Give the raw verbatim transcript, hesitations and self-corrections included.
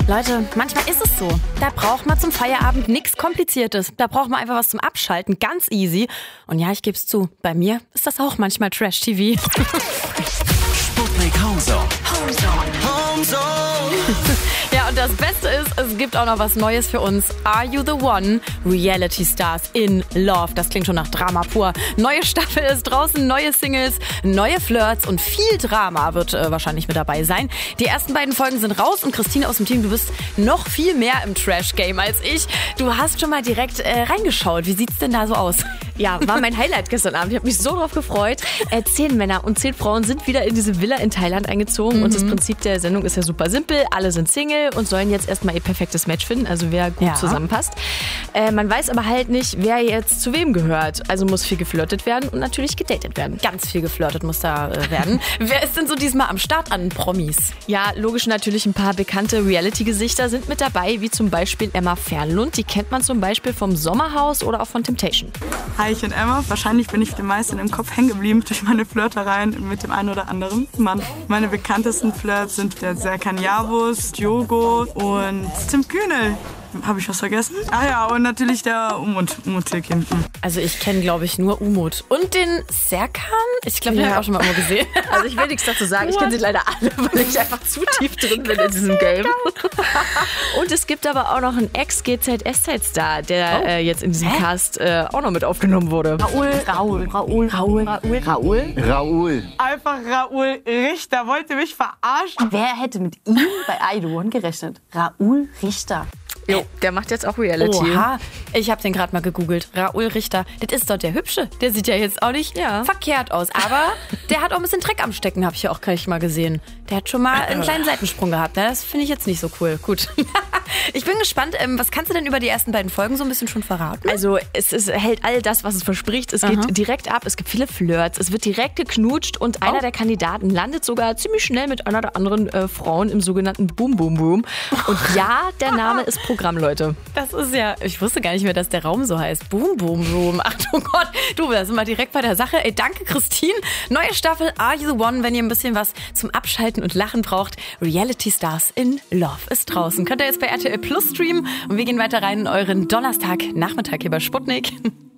Leute, manchmal ist es so. Da braucht man zum Feierabend nichts Kompliziertes. Da braucht man einfach was zum Abschalten. Ganz easy. Und ja, ich geb's zu. Bei mir ist das auch manchmal Trash-T V. Sputnik Homezone. Homezone. Homezone. Ja, und das Beste ist, es gibt auch noch was Neues für uns. Are You The One? Reality Stars in Love. Das klingt schon nach Drama pur. Neue Staffel ist draußen, neue Singles, neue Flirts und viel Drama wird äh, wahrscheinlich mit dabei sein. Die ersten beiden Folgen sind raus und Christine aus dem Team, du bist noch viel mehr im Trash-Game als ich. Du hast schon mal direkt äh, reingeschaut. Wie sieht's denn da so aus? Ja, war mein Highlight gestern Abend. Ich habe mich so drauf gefreut. Äh, zehn Männer und zehn Frauen sind wieder in diese Villa in Thailand eingezogen. Mhm. Und das Prinzip der Sendung ist ja super simpel. Alle sind Single und sollen jetzt erstmal ihr perfektes Match finden, also wer gut ja. zusammenpasst. Äh, man weiß aber halt nicht, wer jetzt zu wem gehört. Also muss viel geflirtet werden und natürlich gedatet werden. Ganz viel geflirtet muss da äh, werden. Wer ist denn so diesmal am Start an Promis? Ja, logisch natürlich ein paar bekannte Reality-Gesichter sind mit dabei, wie zum Beispiel Emma Fernlund. Die kennt man zum Beispiel vom Sommerhaus oder auch von Temptation. Hi, ich bin Emma. Wahrscheinlich bin ich den meisten im Kopf hängen geblieben durch meine Flirtereien mit dem einen oder anderen Mann. Meine bekanntesten Flirts sind der Serkan Yavuz, Diogo und Tim Kühnel. Habe ich was vergessen? Ah ja, und natürlich der Umut, Umut Tilkin. Also ich kenne, glaube ich, nur Umut. Und den Serkan? Ich glaube, den Ja. habe ich auch schon mal irgendwo gesehen. Also ich will nichts dazu sagen, ich kenne sie leider alle, weil ich einfach zu tief drin bin in diesem Game. Und es gibt aber auch noch einen Ex-G Z S-Star, der Oh. äh, jetzt in diesem Cast äh, auch noch mit aufgenommen wurde. Raoul, Raoul, Raoul, Raoul, Raoul, Raoul? Raoul. Einfach Raoul Richter, wollte mich verarschen. Wer hätte mit ihm bei I D One gerechnet? Raoul Richter. Jo, der macht jetzt auch Reality. Oha, ich habe den gerade mal gegoogelt. Raoul Richter, das ist doch der Hübsche. Der sieht ja jetzt auch nicht Ja. verkehrt aus. Aber der hat auch ein bisschen Dreck am Stecken, habe ich ja auch gleich mal gesehen. Der hat schon mal einen kleinen Seitensprung gehabt. Ne? Das finde ich jetzt nicht so cool. Gut. Ich bin gespannt, ähm, was kannst du denn über die ersten beiden Folgen so ein bisschen schon verraten? Also es, es hält all das, was es verspricht. Es Aha. geht direkt ab, es gibt viele Flirts, es wird direkt geknutscht und einer Oh. der Kandidaten landet sogar ziemlich schnell mit einer der anderen äh, Frauen im sogenannten Boom Boom Boom. Und ja, der Name ist Programm, Leute. Das ist ja, ich wusste gar nicht mehr, dass der Raum so heißt. Boom, boom, boom. Ach du Gott, du, da sind wir direkt bei der Sache. Ey, danke Christine. Neue Staffel Are You The One, wenn ihr ein bisschen was zum Abschalten und Lachen braucht. Reality Stars in Love ist draußen. Könnt ihr jetzt bei R T L Plus streamen und wir gehen weiter rein in euren Donnerstag-Nachmittag hier bei Sputnik.